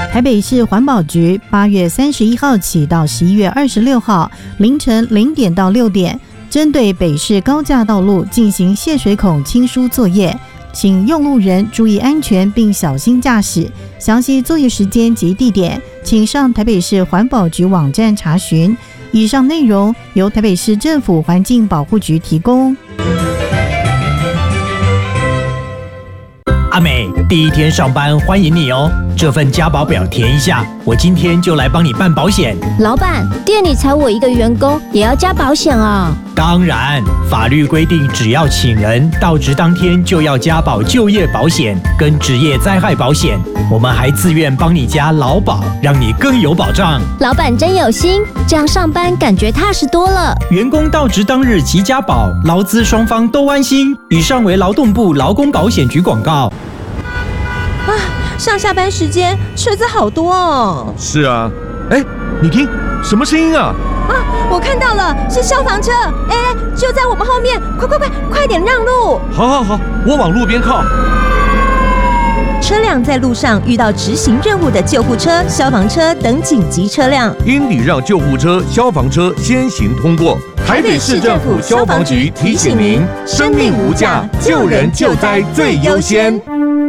台北市环保局8月31号起到11月26号凌晨0点到6点，针对北市高架道路进行泄水孔清疏作业，请用路人注意安全并小心驾驶。详细作业时间及地点，请上台北市环保局网站查询。以上内容由台北市政府环境保护局提供。 阿美，第一天上班欢迎你哦！这份加保表填一下，我今天就来帮你办保险。 老板，店里才我一个员工，也要加保险啊？ 当然，法律规定只要请人到职当天就要加保就业保险跟职业灾害保险，我们还自愿帮你加劳保，让你更有保障。 老板真有心，这样上班感觉踏实多了。 员工到职当日即加保，劳资双方都安心。以上为劳动部劳工保险局广告。 上下班时间车子好多哦。 是啊，哎，你听，什么声音啊？ 我看到了，是消防车，就在我们后面，快点让路！ 好，我往路边靠。 车辆在路上遇到执行任务的救护车、消防车等紧急车辆， 应礼让救护车、消防车先行通过。台北市政府消防局提醒您：生命无价，救人救灾最优先。